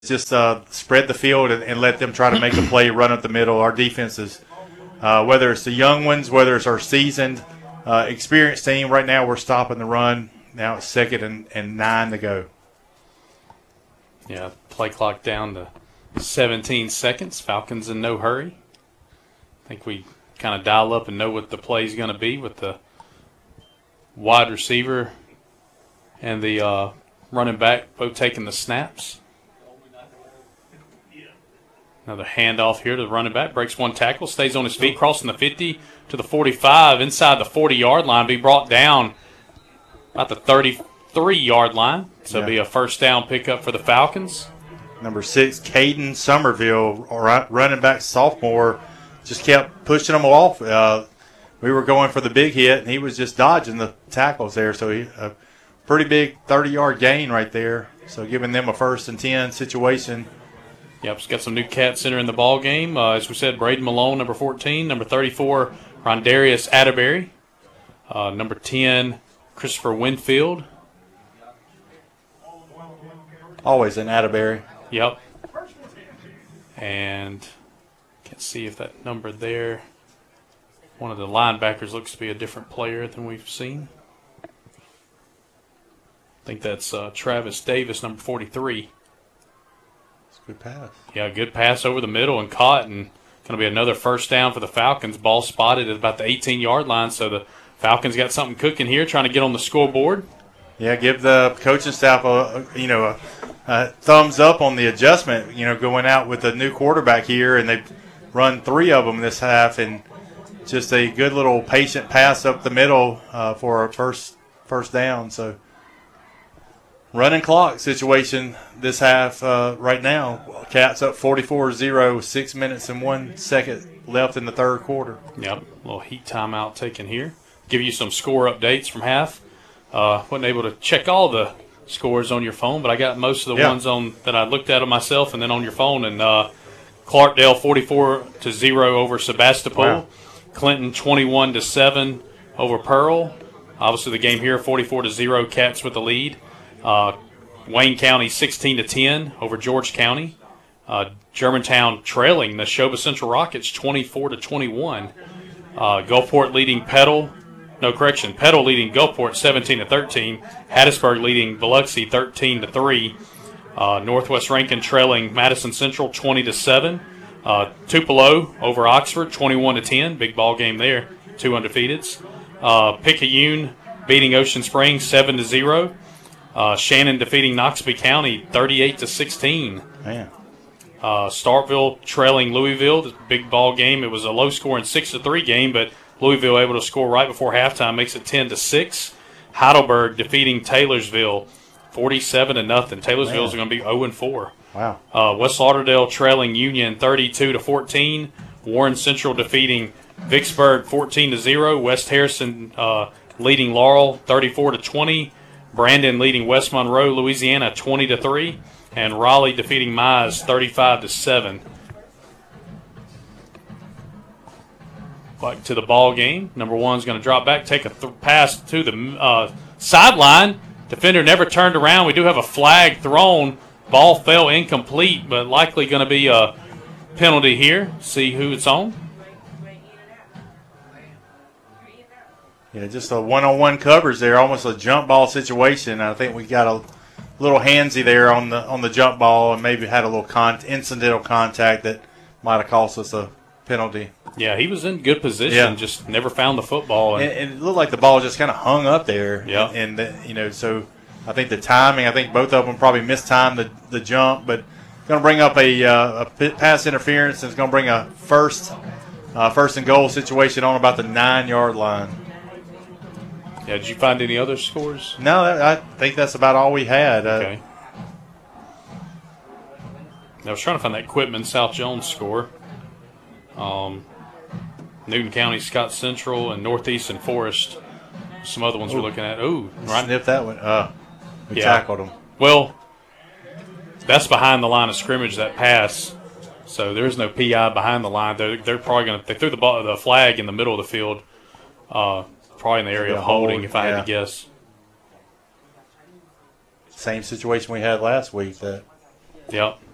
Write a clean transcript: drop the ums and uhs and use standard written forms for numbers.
just spread the field and let them try to make a play, run up the middle. Our defense is, whether it's the young ones, whether it's our seasoned, experienced team, right now we're stopping the run. Now it's 2nd and 9 to go. Yeah, play clock down to 17 seconds. Falcons in no hurry. I think we kind of dial up and know what the play is going to be with the wide receiver and the running back both taking the snaps. Another handoff here to the running back. Breaks one tackle, stays on his feet, crossing the 50 to the 45, inside the 40-yard line. Be brought down about the 33-yard line. So it'll be a first down pickup for the Falcons. Number 6, Caden Somerville, running back sophomore, just kept pushing them off. We were going for the big hit, and he was just dodging the tackles there. So a pretty big 30-yard gain right there. So giving them a 1st and 10 situation. Yep, it's got some new cats entering the ball game. As we said, Braden Malone, number 14. Number 34, Rondarius Atterbury. Number 10, Christopher Winfield. Always an Atterbury. Yep. And can't see if that number there. One of the linebackers looks to be a different player than we've seen. I think that's Travis Davis, number 43. Good pass. Yeah, good pass over the middle and caught, and going to be another first down for the Falcons. Ball spotted at about the 18-yard line, so the Falcons got something cooking here, trying to get on the scoreboard. Yeah, give the coaching staff a thumbs up on the adjustment. Going out with a new quarterback here, and they've run 3 of them this half, and just a good little patient pass up the middle for a first down. So. Running clock situation this half right now. Cats up 44-0, 6 minutes and 1 second left in the third quarter. Yep, a little heat timeout taken here. Give you some score updates from half. Wasn't able to check all the scores on your phone, but I got most of the ones on that I looked at myself and then on your phone. And Clarkdale 44-0 over Sebastopol. Wow. Clinton 21-7 over Pearl. Obviously the game here 44-0, Cats with the lead. Wayne County 16-10 over George County. Germantown trailing the Neshoba Central Rockets 24-21. Gulfport leading Petal leading Gulfport 17-13. Hattiesburg leading Biloxi 13-3. Northwest Rankin trailing Madison Central 20-7. Tupelo over Oxford 21-10. Big ball game there. 2 undefeateds. Picayune beating Ocean Springs 7-0. Shannon defeating Noxubee County 38-16. Man. Starkville trailing Louisville. Big ball game. It was a low-scoring 6-3 game, but Louisville able to score right before halftime, makes it 10-6. Heidelberg defeating Taylorsville 47-0. Taylorsville's going to be 0-4. Wow. West Lauderdale trailing Union 32-14. Warren Central defeating Vicksburg 14-0. West Harrison leading Laurel 34-20. Brandon leading West Monroe, Louisiana, 20-3, and Raleigh defeating Mize 35-7. Back to the ball game. Number 1's going to drop back, take a pass to the sideline. Defender never turned around. We do have a flag thrown. Ball fell incomplete, but likely going to be a penalty here. See who it's on. Yeah, just a one-on-one coverage there, almost a jump ball situation. I think we got a little handsy there on the jump ball, and maybe had a little incidental contact that might have cost us a penalty. Yeah, he was in good position, just never found the football, and it looked like the ball just kind of hung up there. Yeah, and so I think the timing. I think both of them probably mistimed the jump, but going to bring up a pass interference, and it's going to bring a first and goal situation on about the 9-yard line. Yeah, did you find any other scores? No, I think that's about all we had. Okay. I was trying to find that Quitman South Jones score. Newton County, Scott Central, and Northeast and Forest. Some other ones we're looking at. Ooh, right. Snipped that one. We tackled them. Well, that's behind the line of scrimmage, that pass. So there's no PI behind the line. They're probably going to – they threw the flag in the middle of the field. Probably in the area of holding, if I had to guess. Same situation we had last week. Yep.